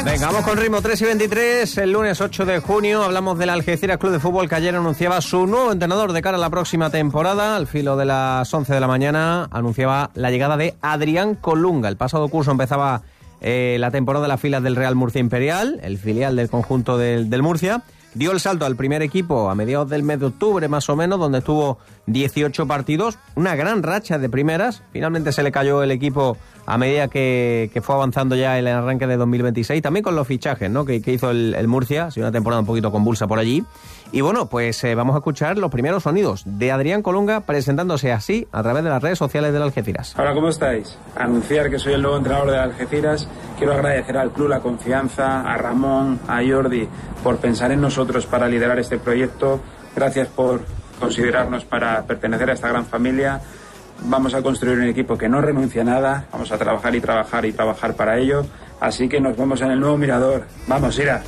Venga, vamos con ritmo 3:23, el lunes 8 de junio, hablamos del Algeciras Club de Fútbol que ayer anunciaba su nuevo entrenador de cara a la próxima temporada. Al filo de las 11 de la mañana anunciaba la llegada de Adrián Colunga. El pasado curso empezaba la temporada de las filas del Real Murcia Imperial, el filial del conjunto del Murcia. Dio el salto al primer equipo a mediados del mes de octubre, más o menos, donde estuvo 18 partidos, una gran racha de primeras. Finalmente se le cayó el equipo a medida que fue avanzando ya el arranque de 2026, también con los fichajes, ¿no?, que hizo el Murcia. Ha sido una temporada un poquito convulsa por allí. Y bueno, pues vamos a escuchar los primeros sonidos de Adrián Colunga presentándose así a través de las redes sociales del Algeciras. Hola, ¿cómo estáis? Anunciar que soy el nuevo entrenador del Algeciras. Quiero agradecer al club la confianza, a Ramón, a Jordi, por pensar en nosotros para liderar este proyecto. Gracias por considerarnos para pertenecer a esta gran familia. Vamos a construir un equipo que no renuncia a nada. Vamos a trabajar y trabajar y trabajar para ello. Así que nos vemos en el nuevo Mirador. ¡Vamos, Ira!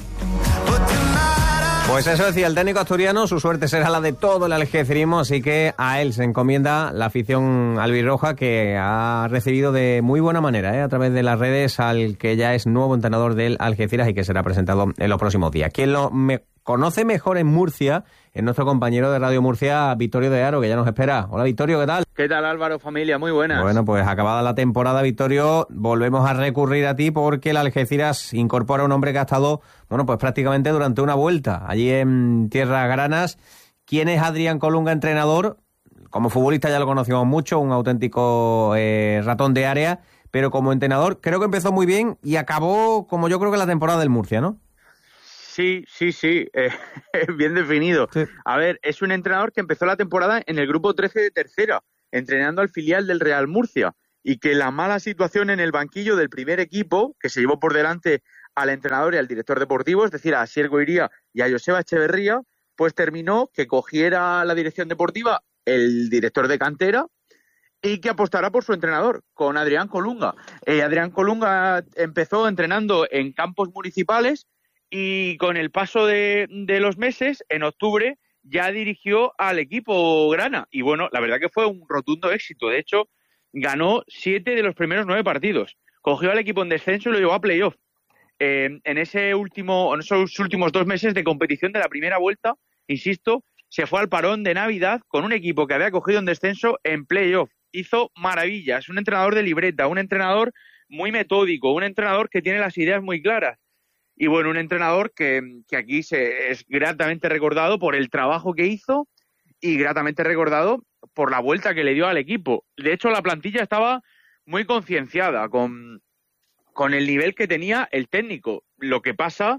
Pues eso decía el técnico asturiano, su suerte será la de todo el algecirismo, así que a él se encomienda la afición albirroja, que ha recibido de muy buena manera a través de las redes al que ya es nuevo entrenador del Algeciras y que será presentado en los próximos días. Quien lo conoce mejor en Murcia es nuestro compañero de Radio Murcia, Vittorio de Aro, que ya nos espera. Hola, Vittorio, ¿qué tal? ¿Qué tal, Álvaro, familia? Muy buenas. Bueno, pues acabada la temporada, Vittorio, volvemos a recurrir a ti porque el Algeciras incorpora a un hombre que ha estado, bueno, pues prácticamente durante una vuelta allí en Tierras Granas. ¿Quién es Adrián Colunga, entrenador? Como futbolista ya lo conocemos mucho, un auténtico ratón de área, pero como entrenador creo que empezó muy bien y acabó como yo creo que la temporada del Murcia, ¿no? Sí, bien definido. Sí. A ver, es un entrenador que empezó la temporada en el grupo 13 de tercera, entrenando al filial del Real Murcia, y que la mala situación en el banquillo del primer equipo, que se llevó por delante al entrenador y al director deportivo, es decir, a Asier Goiría y a Joseba Echeverría, pues terminó que cogiera la dirección deportiva el director de cantera y que apostara por su entrenador, con Adrián Colunga. Adrián Colunga empezó entrenando en campos municipales y con el paso de los meses, en octubre, ya dirigió al equipo grana. Y bueno, la verdad que fue un rotundo éxito. De hecho, ganó 7 de los primeros 9 partidos. Cogió al equipo en descenso y lo llevó a playoff. En esos últimos 2 meses de competición de la primera vuelta, insisto, se fue al parón de Navidad con un equipo que había cogido en descenso en playoff. Hizo maravillas. Un entrenador de libreta, un entrenador muy metódico, un entrenador que tiene las ideas muy claras. Y bueno, un entrenador que aquí es gratamente recordado por el trabajo que hizo y gratamente recordado por la vuelta que le dio al equipo. De hecho, la plantilla estaba muy concienciada con el nivel que tenía el técnico. Lo que pasa,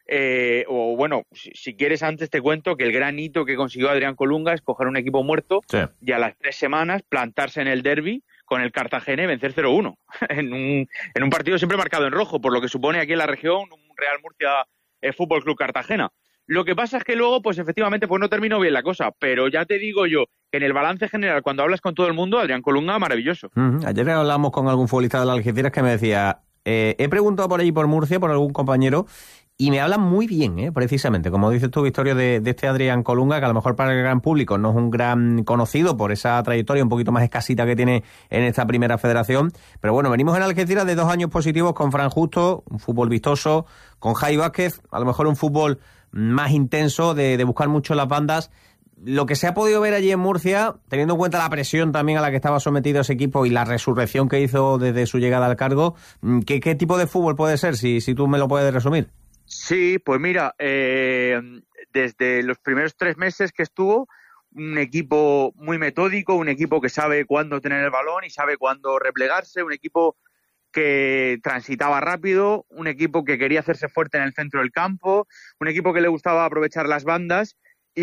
si quieres antes te cuento que el gran hito que consiguió Adrián Colunga es coger un equipo muerto y a las 3 semanas plantarse en el derbi con el Cartagena y vencer 0-1 en un partido siempre marcado en rojo, por lo que supone aquí en la región un Real Murcia Fútbol Club Cartagena. Lo que pasa es que luego, pues efectivamente, pues no terminó bien la cosa, pero ya te digo yo que en el balance general, cuando hablas con todo el mundo, Adrián Colunga, maravilloso. Ayer hablamos con algún futbolista del Algeciras que me decía, he preguntado por allí por Murcia, por algún compañero, y me hablan muy bien, precisamente, como dices tú, Victorio, de este Adrián Colunga, que a lo mejor para el gran público no es un gran conocido por esa trayectoria un poquito más escasita que tiene en esta primera federación. Pero bueno, venimos en Algeciras de 2 años positivos con Fran Justo, un fútbol vistoso, con Jai Vázquez, a lo mejor un fútbol más intenso, de buscar mucho las bandas. Lo que se ha podido ver allí en Murcia, teniendo en cuenta la presión también a la que estaba sometido ese equipo y la resurrección que hizo desde su llegada al cargo, ¿qué tipo de fútbol puede ser, si tú me lo puedes resumir? Sí, pues mira, desde los primeros 3 meses que estuvo, un equipo muy metódico, un equipo que sabe cuándo tener el balón y sabe cuándo replegarse, un equipo que transitaba rápido, un equipo que quería hacerse fuerte en el centro del campo, un equipo que le gustaba aprovechar las bandas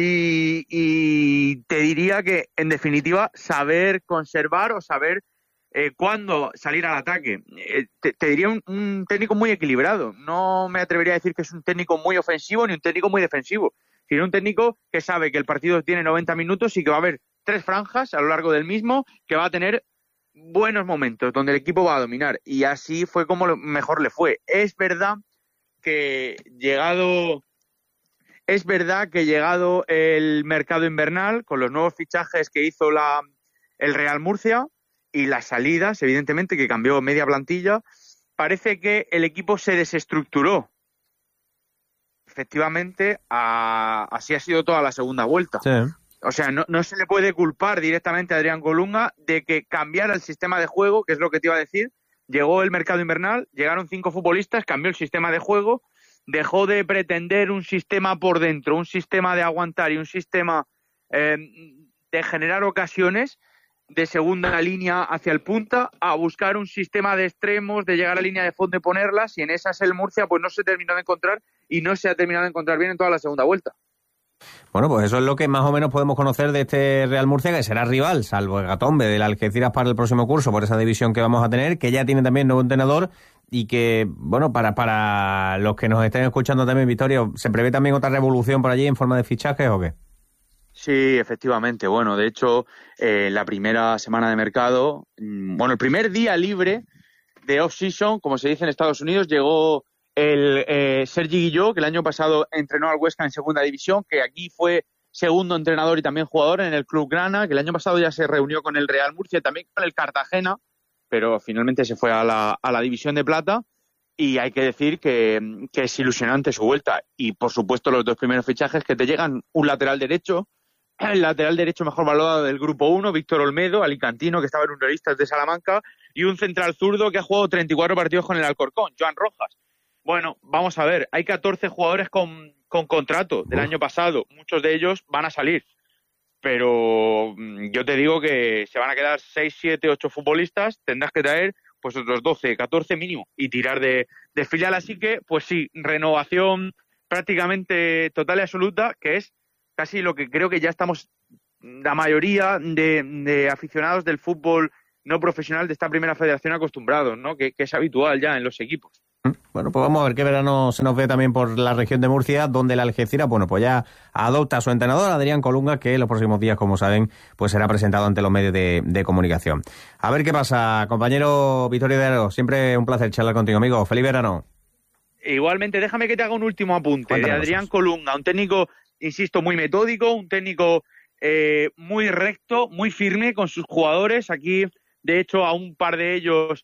y te diría que, en definitiva, saber conservar o saber cuándo salir al ataque. Te diría un técnico muy equilibrado. No me atrevería a decir que es un técnico muy ofensivo ni un técnico muy defensivo, sino un técnico que sabe que el partido tiene 90 minutos y que va a haber 3 franjas a lo largo del mismo, que va a tener buenos momentos donde el equipo va a dominar. Y así fue como mejor le fue. Es verdad que llegado el mercado invernal, con los nuevos fichajes que hizo el Real Murcia, y las salidas, evidentemente, que cambió media plantilla, parece que el equipo se desestructuró. Efectivamente, así ha sido toda la segunda vuelta. Sí. O sea, no se le puede culpar directamente a Adrián Colunga de que cambiara el sistema de juego, que es lo que te iba a decir. Llegó el mercado invernal, llegaron 5 futbolistas, cambió el sistema de juego, dejó de pretender un sistema por dentro, un sistema de aguantar y un sistema de generar ocasiones de segunda línea hacia el punta, a buscar un sistema de extremos, de llegar a línea de fondo y ponerlas, y en esas el Murcia pues no se terminó de encontrar y no se ha terminado de encontrar bien en toda la segunda vuelta. Bueno, pues eso es lo que más o menos podemos conocer de este Real Murcia, que será rival, salvo el Gatombe del Algeciras para el próximo curso, por esa división que vamos a tener, que ya tiene también nuevo entrenador y que, bueno, para los que nos estén escuchando también, Vittorio, ¿se prevé también otra revolución por allí en forma de fichajes o qué? Sí, efectivamente. Bueno, de hecho, la primera semana de mercado, el primer día libre de off-season, como se dice en Estados Unidos, llegó el Sergi Guilló, que el año pasado entrenó al Huesca en segunda división, que aquí fue segundo entrenador y también jugador en el Club Grana, que el año pasado ya se reunió con el Real Murcia y también con el Cartagena, pero finalmente se fue a la división de plata. Y hay que decir que es ilusionante su vuelta. Y, por supuesto, los 2 primeros fichajes que te llegan, un lateral derecho, el lateral derecho mejor valorado del Grupo 1, Víctor Olmedo, alicantino, que estaba en Unionistas de Salamanca, y un central zurdo que ha jugado 34 partidos con el Alcorcón, Joan Rojas. Bueno, vamos a ver, hay 14 jugadores con contrato del año pasado, muchos de ellos van a salir, pero yo te digo que se van a quedar 6, 7, 8 futbolistas, tendrás que traer pues otros 12, 14 mínimo y tirar de filial, así que pues sí, renovación prácticamente total y absoluta, que es casi lo que creo que ya estamos la mayoría de aficionados del fútbol no profesional de esta primera federación acostumbrados, ¿no? Que es habitual ya en los equipos. Bueno, pues vamos a ver qué verano se nos ve también por la región de Murcia, donde el Algeciras, bueno, pues ya adopta a su entrenador, Adrián Colunga, que en los próximos días, como saben, pues será presentado ante los medios de comunicación. A ver qué pasa, compañero Vittorio de Aro, siempre un placer charlar contigo, amigo. Feliz verano. Igualmente, déjame que te haga un último apunte. Cuéntanos. De Adrián Colunga, un técnico, insisto, muy metódico, un técnico muy recto, muy firme con sus jugadores. Aquí, de hecho, a un par de ellos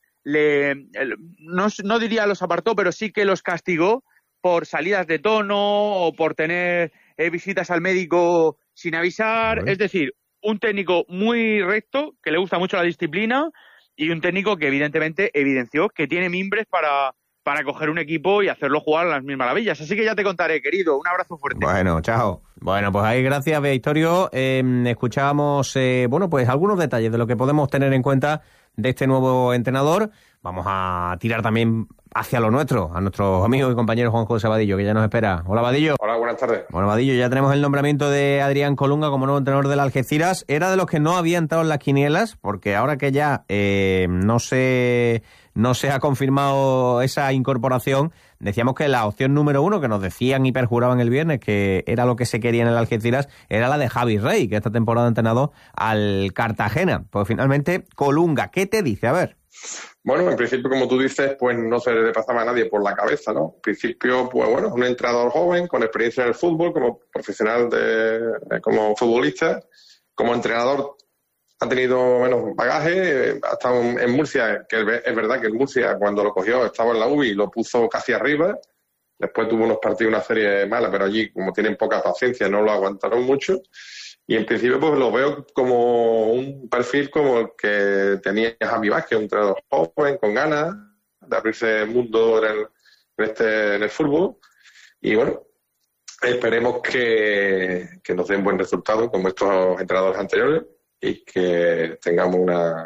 no diría los apartó, pero sí que los castigó por salidas de tono o por tener visitas al médico sin avisar. Vale. Es decir, un técnico muy recto, que le gusta mucho la disciplina, y un técnico que evidentemente evidenció que tiene mimbres para coger un equipo y hacerlo jugar a las mil maravillas. Así que ya te contaré, querido. Un abrazo fuerte. Bueno, chao. Bueno, pues ahí gracias, Vittorio. Escuchábamos, pues algunos detalles de lo que podemos tener en cuenta de este nuevo entrenador. Vamos a tirar también hacia lo nuestro, a nuestros amigos y compañeros Juan José Vadillo, que ya nos espera. Hola, Vadillo. Hola, buenas tardes. Bueno, Vadillo, ya tenemos el nombramiento de Adrián Colunga como nuevo entrenador del Algeciras. Era de los que no había entrado en las quinielas, porque ahora que ya no se ha confirmado esa incorporación, decíamos que la opción número 1, que nos decían y perjuraban el viernes que era lo que se quería en el Algeciras, era la de Javi Rey, que esta temporada ha entrenado al Cartagena. Pues finalmente, Colunga, ¿qué te dice? A ver. Bueno, en principio, como tú dices, pues no se le pasaba a nadie por la cabeza, ¿no? En principio, pues bueno, es un entrenador joven, con experiencia en el fútbol, como profesional, como futbolista, como entrenador ha tenido menos bagaje, ha estado en Murcia, que es verdad que el Murcia cuando lo cogió estaba en la UBI y lo puso casi arriba, después tuvo unos partidos, una serie mala, pero allí como tienen poca paciencia no lo aguantaron mucho. Y en principio pues lo veo como un perfil como el que tenía Javi Vázquez, un entrenador joven, con ganas de abrirse el mundo en el fútbol. Y bueno, esperemos que nos den buen resultado como estos entrenadores anteriores y que tengamos una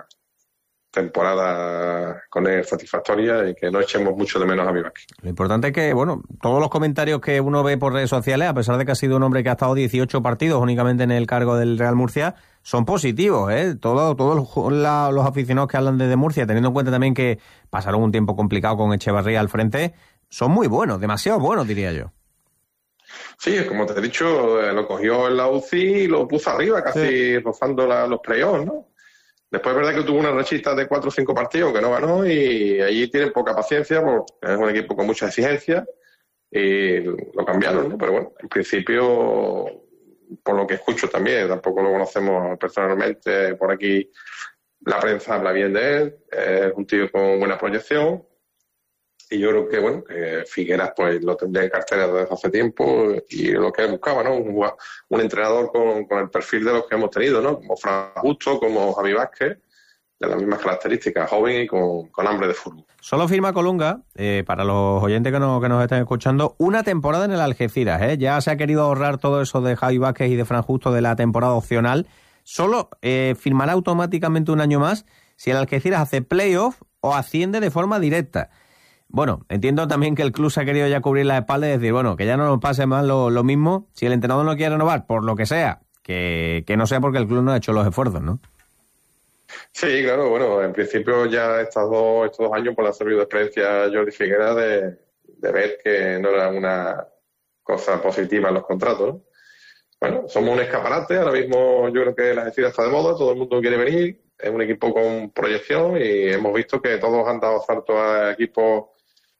temporada con él satisfactoria y que no echemos mucho de menos a Javi Vázquez. Lo importante es que, todos los comentarios que uno ve por redes sociales, a pesar de que ha sido un hombre que ha estado 18 partidos únicamente en el cargo del Real Murcia, son positivos, ¿eh? Todos los aficionados que hablan desde Murcia, teniendo en cuenta también que pasaron un tiempo complicado con Echevarría al frente, son muy buenos, demasiado buenos, diría yo. Sí, como te he dicho, lo cogió en la UCI y lo puso arriba, casi rozando los playoffs, ¿no? Después es verdad que tuvo una rachita de 4 o 5 partidos que no ganó y allí tienen poca paciencia porque es un equipo con mucha exigencia y lo cambiaron, ¿no? Pero bueno, en principio, por lo que escucho también, tampoco lo conocemos personalmente, por aquí la prensa habla bien de él, es un tío con buena proyección Y yo creo que, bueno, que Figueras pues lo tendría en cartera desde hace tiempo y lo que buscaba, ¿no? Un entrenador con el perfil de los que hemos tenido, ¿no? Como Fran Justo, como Javi Vázquez, de las mismas características, joven y con hambre de fútbol. Solo firma Colunga, para los oyentes que nos estén escuchando, una temporada en el Algeciras, ¿eh? Ya se ha querido ahorrar todo eso de Javi Vázquez y de Fran Justo de la temporada opcional. Solo firmará automáticamente un año más si el Algeciras hace playoff o asciende de forma directa. Bueno, entiendo también que el club se ha querido ya cubrir la espalda y decir, bueno, que ya no nos pase más lo mismo. Si el entrenador no quiere renovar, por lo que sea, que no sea porque el club no ha hecho los esfuerzos, ¿no? Sí, claro, bueno, en principio ya estos dos años pues le ha servido de experiencia a Jordi Figueras de ver que no era una cosa positiva en los contratos, ¿no? Bueno, somos un escaparate, ahora mismo yo creo que la Algeciras está de moda, todo el mundo quiere venir, es un equipo con proyección y hemos visto que todos han dado saltos a equipos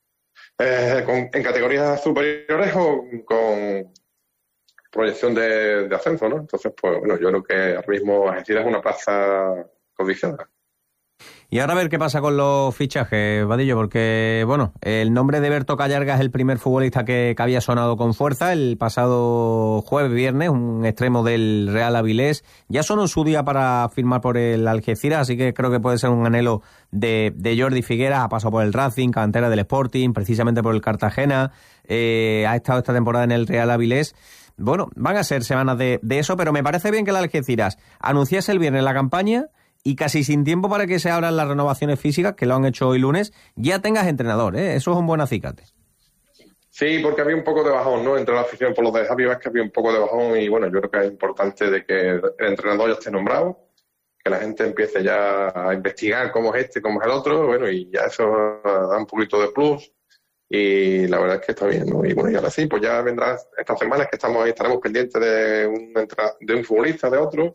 en categorías superiores o con proyección de ascenso, ¿no? Entonces, pues bueno, yo creo que ahora mismo Algeciras es una plaza condicionada. Y ahora a ver qué pasa con los fichajes, Vadillo, porque, bueno, el nombre de Berto Callarga es el primer futbolista que había sonado con fuerza el pasado viernes, un extremo del Real Avilés. Ya sonó en su día para firmar por el Algeciras, así que creo que puede ser un anhelo de Jordi Figueras. Ha pasado por el Racing, cantera del Sporting, precisamente por el Cartagena. Ha estado esta temporada en el Real Avilés. Bueno, van a ser semanas de eso, pero me parece bien que el Algeciras anunciase el viernes la campaña y casi sin tiempo para que se abran las renovaciones físicas, que lo han hecho hoy lunes, ya tengas entrenador, ¿eh? Eso es un buen acicate. Sí, porque había un poco de bajón, ¿no? Entre la afición por los de Javi Vázquez había un poco de bajón y, bueno, yo creo que es importante de que el entrenador ya esté nombrado, que la gente empiece ya a investigar cómo es este, cómo es el otro, bueno, y ya eso da un poquito de plus y la verdad es que está bien, ¿no? Y bueno, y ahora sí, pues ya vendrán estas semanas que estaremos pendientes de un futbolista, de otro.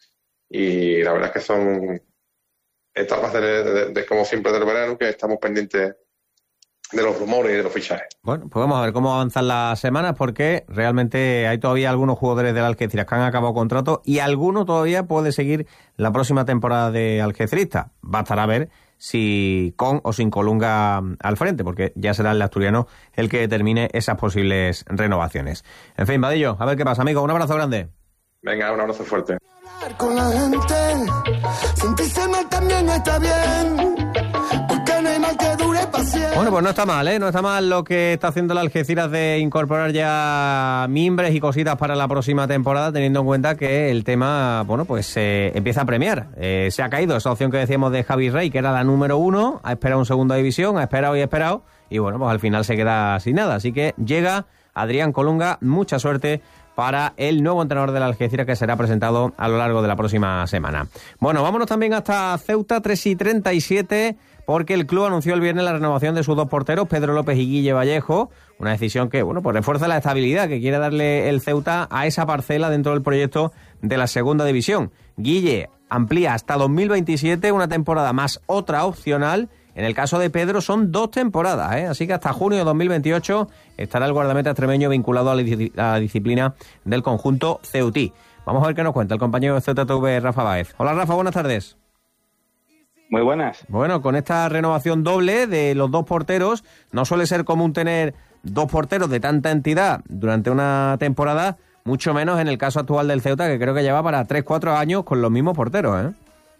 Y la verdad es que son etapas de como siempre del verano, que estamos pendientes de los rumores y de los fichajes. Bueno, pues vamos a ver cómo avanzan las semanas, porque realmente hay todavía algunos jugadores del Algeciras que han acabado contrato y alguno todavía puede seguir la próxima temporada de algecirista. Bastará ver si con o sin Colunga al frente, porque ya será el asturiano el que determine esas posibles renovaciones. En fin, Vadillo, a ver qué pasa, amigo. Un abrazo grande. Venga, un abrazo fuerte. Con la gente, sentirse mal también está bien, porque no hay mal que dure para siempre. Bueno, pues no está mal, ¿eh? No está mal lo que está haciendo el Algeciras de incorporar ya mimbres y cositas para la próxima temporada, teniendo en cuenta que el tema, bueno, pues empieza a premiar. Se ha caído esa opción que decíamos de Javi Rey, que era la número 1, ha esperado en segunda división, ha esperado, y bueno, pues al final se queda sin nada. Así que llega Adrián Colunga, mucha suerte para el nuevo entrenador del Algeciras, que será presentado a lo largo de la próxima semana. Bueno, vámonos también hasta Ceuta, 3:37, porque el club anunció el viernes la renovación de sus dos porteros, Pedro López y Guille Vallejo, una decisión que, bueno, pues refuerza la estabilidad que quiere darle el Ceuta a esa parcela dentro del proyecto de la segunda división. Guille amplía hasta 2027, una temporada más otra opcional. En el caso de Pedro son 2 temporadas, ¿eh? Así que hasta junio de 2028 estará el guardameta extremeño vinculado a la disciplina del conjunto ceutí. Vamos a ver qué nos cuenta el compañero de Ceuta TV, Rafa Báez. Hola Rafa, buenas tardes. Muy buenas. Bueno, con esta renovación doble de los 2 porteros, no suele ser común tener 2 porteros de tanta entidad durante una temporada, mucho menos en el caso actual del Ceuta, que creo que lleva para 3-4 años con los mismos porteros, ¿eh?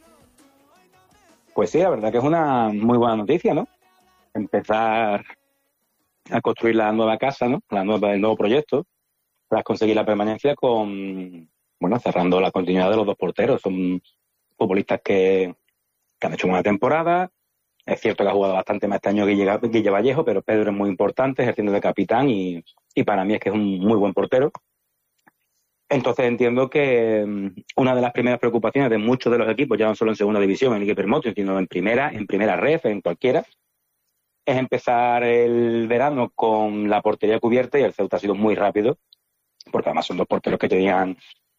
Pues sí, la verdad que es una muy buena noticia, ¿no? Empezar a construir la nueva casa, ¿no? El nuevo proyecto, para conseguir la permanencia cerrando la continuidad de los 2 porteros. Son futbolistas que han hecho una temporada. Es cierto que ha jugado bastante más este año Guille Vallejo, pero Pedro es muy importante, ejerciendo de capitán y para mí es que es un muy buen portero. Entonces entiendo que una de las primeras preocupaciones de muchos de los equipos, ya no solo en segunda división, en Liga Promotion, sino en primera ref, en cualquiera, es empezar el verano con la portería cubierta, y el Ceuta ha sido muy rápido, porque además son 2 porteros que tenían,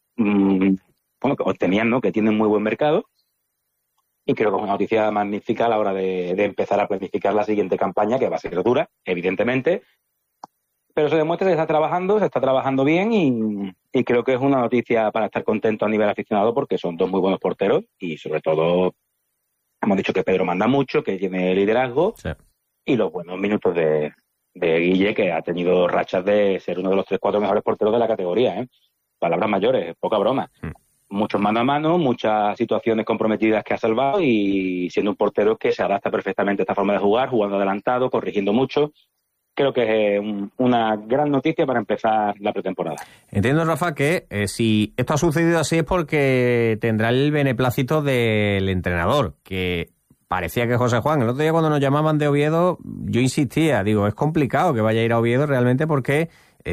que tienen muy buen mercado, y creo que es una noticia magnífica a la hora de empezar a planificar la siguiente campaña, que va a ser dura, evidentemente, pero se demuestra que se está trabajando bien y creo que es una noticia para estar contento a nivel aficionado, porque son 2 muy buenos porteros y sobre todo hemos dicho que Pedro manda mucho, que tiene liderazgo. Sí. y los buenos minutos de Guille, que ha tenido rachas de ser uno de los 3-4 mejores porteros de la categoría, ¿eh? Palabras mayores, poca broma. Muchos mano a mano, muchas situaciones comprometidas que ha salvado y siendo un portero que se adapta perfectamente a esta forma de jugar, jugando adelantado, corrigiendo mucho. Creo que es una gran noticia para empezar la pretemporada. Entiendo, Rafa, que si esto ha sucedido así es porque tendrá el beneplácito del entrenador, que parecía que José Juan, el otro día cuando nos llamaban de Oviedo, yo insistía, digo, es complicado que vaya a ir a Oviedo realmente porque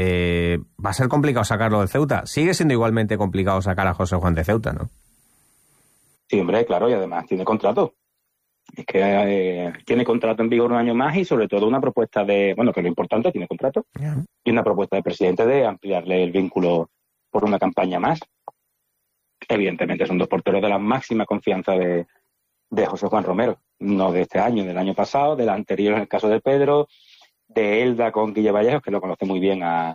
va a ser complicado sacarlo de Ceuta. Sigue siendo igualmente complicado sacar a José Juan de Ceuta, ¿no? Sí, hombre, claro, y además tiene contrato. Es que tiene contrato en vigor un año más y sobre todo una propuesta que lo importante, tiene contrato, y una propuesta del presidente de ampliarle el vínculo por una campaña más. Evidentemente son dos porteros de la máxima confianza de José Juan Romero, no de este año, del año pasado, del anterior en el caso de Pedro, de Elda con Guille Vallejos, que lo conoce muy bien a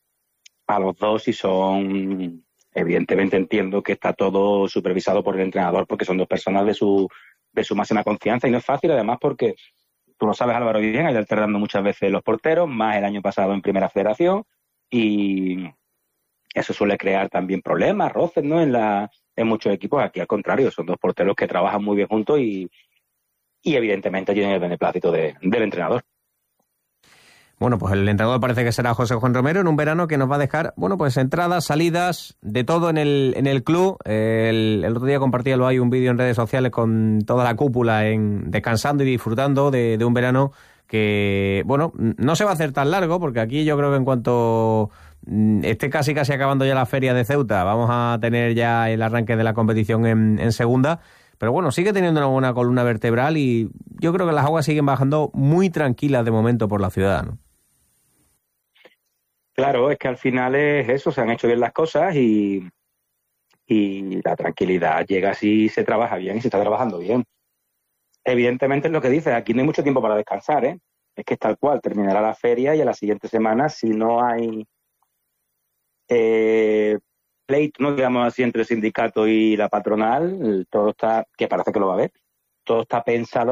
los dos y son, evidentemente entiendo que está todo supervisado por el entrenador porque son dos personas de su máxima confianza y no es fácil, además porque tú lo sabes, Álvaro, bien, ha ido alternando muchas veces los porteros, más el año pasado en Primera Federación, y eso suele crear también problemas, roces, ¿no? En muchos equipos. Aquí al contrario, son dos porteros que trabajan muy bien juntos y evidentemente tienen el beneplácito del entrenador. Bueno, pues el entrenador parece que será José Juan Romero en un verano que nos va a dejar, pues entradas, salidas, de todo en el club. El otro día compartía un vídeo en redes sociales con toda la cúpula descansando y disfrutando de un verano que, no se va a hacer tan largo, porque aquí yo creo que en cuanto esté casi acabando ya la feria de Ceuta, vamos a tener ya el arranque de la competición en segunda. Pero sigue teniendo una buena columna vertebral y yo creo que las aguas siguen bajando muy tranquilas de momento por la ciudad, ¿no? Claro, es que al final es eso, se han hecho bien las cosas y la tranquilidad llega si se trabaja bien y se está trabajando bien. Evidentemente es lo que dices, aquí no hay mucho tiempo para descansar, ¿eh? Es que es tal cual, terminará la feria y a la siguiente semana, si no hay pleito, no digamos así, entre el sindicato y la patronal, todo está, que parece que lo va a haber, todo está pensado